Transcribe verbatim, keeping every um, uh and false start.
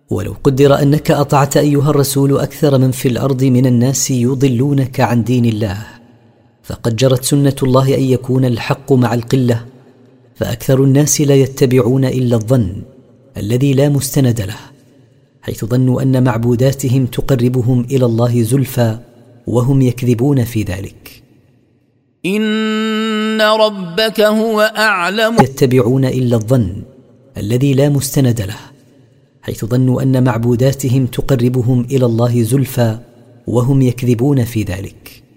ولو قدر أنك أطعت أيها الرسول أكثر من في الأرض من الناس يضلونك عن دين الله، فقد جرت سنة الله أن يكون الحق مع القلة، فأكثر الناس لا يتبعون إلا الظن الذي لا مستند له، حيث ظنوا أن معبوداتهم تقربهم إلى الله زلفى وهم يكذبون في ذلك. إن ربك هو أعلم. يتبعون إلا الظن الذي لا مستند له، حيث ظنوا أن معبوداتهم تقربهم إلى الله زلفى وهم يكذبون في ذلك.